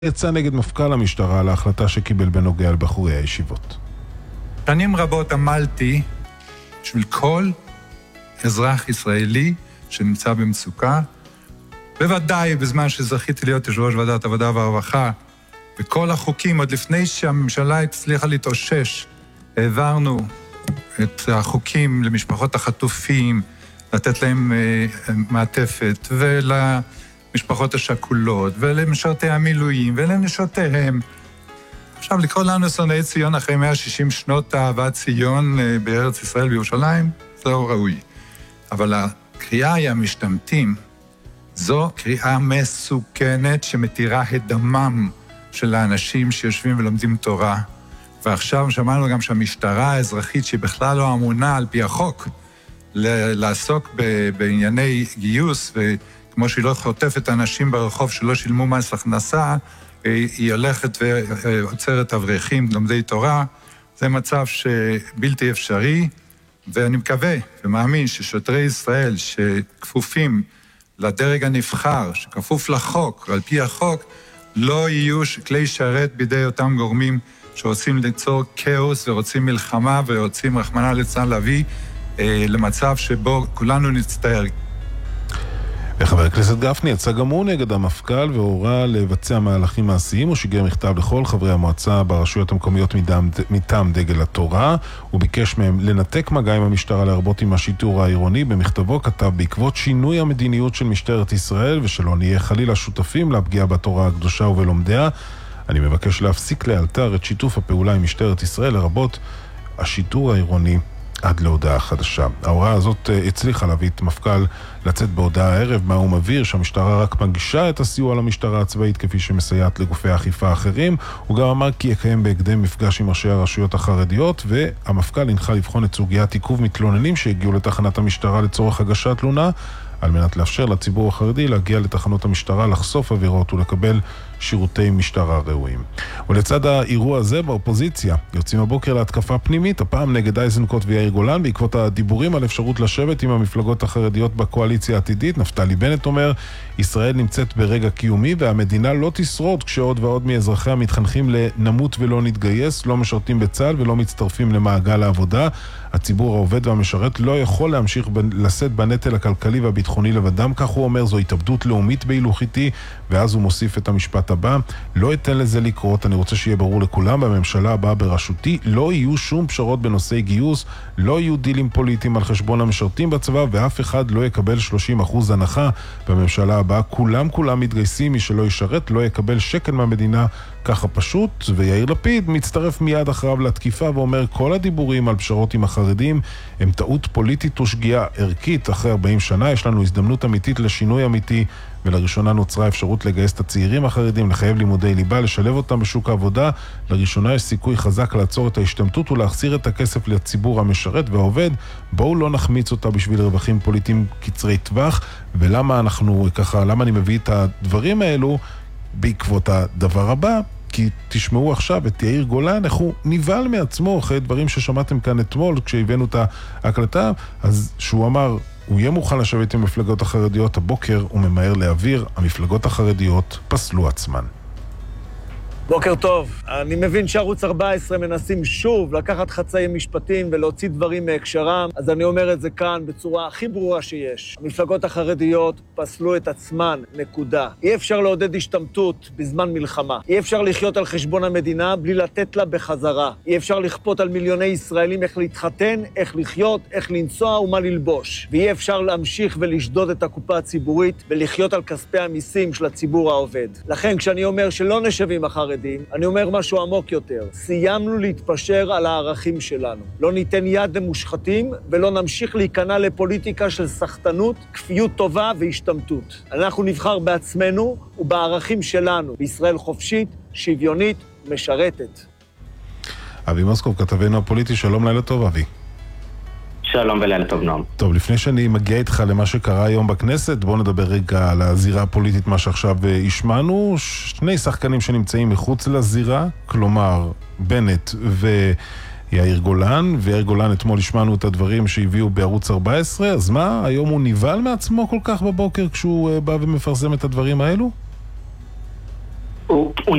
יצא נגד מפכ"ל המשטרה על ההחלטה שקיבל בנוגע לבחורי הישיבות. שנים רבות עמלתי בשביל כל אזרח ישראלי שנמצא במצוקה, בוודאי בזמן שזכיתי להיות יושב ראש ועדת עבודה והרווחה, וכל החוקים, עוד לפני שהממשלה הצליחה להתאושש, העברנו את החוקים למשפחות החטופים, לתת להם מעטפת, ולמשפחות השכולות, ולמשרתי המילואים, ולנשותיהם. עכשיו, לקרוא לנו שונאי ציון אחרי 160 שנות אהבת ציון בארץ ישראל בירושלים, זהו ראוי. אבל הקריאה היא המשתמטים, זו קריאה מסוכנת שמתירה את דמם של האנשים שיושבים ולומדים תורה. ועכשיו שמענו גם שהמשטרה האזרחית, שהיא בכלל לא אמונה על פי החוק, לעסוק בענייני גיוס, וכמו שהיא לא חוטפת אנשים ברחוב שלא שילמו מס הכנסה, היא הולכת ועוצרת אברכים, לומדי תורה. זה מצב שבלתי אפשרי, ואני מקווה ומאמין ששוטרי ישראל שכפופים לדרג הנבחר, שכפוף לחוק, ועל פי החוק, לא יהיו כלי שרת בידי אותם גורמים שרוצים ליצור כאוס ורוצים מלחמה ורוצים רחמנא ליצלן להביא למצב שבו כולנו נצטער. וחבר הכנסת גפני יצא גם הוא נגד המפכ"ל והורה לבצע מהלכים מעשיים. הוא שיגר מכתב לכל חברי המועצה ברשויות המקומיות מטעם דגל התורה. הוא ביקש מהם לנתק מגע עם המשטרה, לרבות עם השיטור העירוני. במכתבו כתב: בעקבות שינוי המדיניות של משטרת ישראל ושלא נהיה חלילה שותפים לפגיעה בתורה הקדושה ובלומדיה, אני מבקש להפסיק לאלתר את שיתוף הפעולה עם משטרת ישראל, לרבות השיטור העירוני, עד להודעה חדשה. ההוראה הזאת הצליחה להביא את מפכ"ל לצאת בהודעה הערב, מה הוא מבהיר שהמשטרה רק מגישה את הסיוע למשטרה הצבאית כפי שמסייעת לגופי האכיפה האחרים. הוא גם אמר כי יקיים בהקדם מפגש עם ראשי הרשויות החרדיות, והמפכ"ל הנחה לבחון את סוגיית עיכוב מתלוננים שהגיעו לתחנת המשטרה לצורך הגשת תלונה, על מנת לאפשר לציבור החרדי להגיע לתחנות המשטרה, לחשוף עבירות ולקבל שירותי משטרה ראויים. ולצד האירוע הזה באופוזיציה יוצאים הבוקר להתקפה פנימית, הפעם נגד איזנקוט ויאיר גולן, בעקבות הדיבורים על אפשרות לשבת עם המפלגות החרדיות בקואליציה העתידית. נפתלי בנט אומר: ישראל נמצאת ברגע קיומי והמדינה לא תשרוד כשעוד ועוד מאזרחיה מתחנכים לנמות ולא נתגייס, לא משרתים בצה"ל ולא מצטרפים למעגל העבודה. הציבור העובד והמשרת לא יכול להמשיך לשאת בנטל הכלכלי והביטחוני לבדם, כך הוא אומר, זו התאבדות לאומית בהילוך איטי. ואז הוא מוסיף את המשפט הבא: לא אתן לזה לקרות, אני רוצה שיהיה ברור לכולם, בממשלה הבאה בראשותי לא יהיו שום פשרות בנושאי גיוס, לא יהיו דילים פוליטיים על חשבון המשרתים בצבא, ואף אחד לא יקבל 30% הנחה בממשלה הבאה. כולם מתגייסים, מי שלא ישרת לא יקבל שקל מהמדינה, ככה פשוט. ויאיר לפיד מצטרף מיד אחריו לתקיפה ואומר: כל הדיבורים על פשרות עם החרדים הם טעות פוליטית ושגיאה ערכית. אחרי 40 שנה יש לנו הזדמנות אמיתית לשינוי אמיתי, ולראשונה נוצרה אפשרות לגייס את הצעירים החרדים, לחייב לימודי ליבה, לשלב אותם בשוק העבודה. לראשונה יש סיכוי חזק לעצור את ההשתמטות ולהחזיר את הכסף לציבור המשרת והעובד. בואו לא נחמיץ אותה בשביל רווחים פוליטיים קצרי טווח. ולמה למה אני מביא את הדברים האלו? בעקבות הדבר הבא, כי תשמעו עכשיו את יאיר גולן, איך הוא ניבל מעצמו אחרי דברים ששמעתם כאן אתמול כשהבאנו את ההקלטה. אז שהוא אמר הוא יהיה מוכן לשבת עם מפלגות החרדיות, הבוקר הוא ממהר להעביר: המפלגות החרדיות פסלו עצמן. בוקר טוב. אני מבין שערוץ 14 מנסים שוב לקחת חצאי משפטים ולהוציא דברים מהקשרם, אז אני אומר את זה כאן בצורה הכי ברורה שיש. המפלגות החרדיות פסלו את עצמן, נקודה. אי אפשר לעודד השתמטות בזמן מלחמה. אי אפשר לחיות על חשבון המדינה בלי לתת לה בחזרה. אי אפשר לכפות על מיליוני ישראלים איך להתחתן, איך לחיות, איך לנסוע ומה ללבוש. ואי אפשר להמשיך ולשדוד את הקופה הציבורית ולחיות על כספי המיסים של הציבור העובד. לכן כשאני אומר שלא נשב עם החרדים, אני אומר משהו עמוק יותר. סיימנו להתפשר על הערכים שלנו. לא ניתן יד למושחתים ולא נמשיך להיכנע לפוליטיקה של סחטנות, כפיות טובה והשתמטות. אנחנו נבחר בעצמנו ובערכים שלנו, בישראל חופשית, שוויונית, משרתת. אבי מוסקוב, כתבנו הפוליטי, שלום, לילה טוב אבי. שלום ולילה טוב נועם. טוב, לפני שאני מגיע איתך למה שקרה היום בכנסת, בואו נדבר רגע על הזירה הפוליטית, מה שעכשיו השמענו. שני שחקנים שנמצאים מחוץ לזירה, כלומר בנט ויאיר גולן, ויאיר גולן אתמול השמענו את הדברים שהביאו בערוץ 14, אז מה, היום הוא ניבל מעצמו כל כך בבוקר כשהוא בא ומפרסם את הדברים האלו? הוא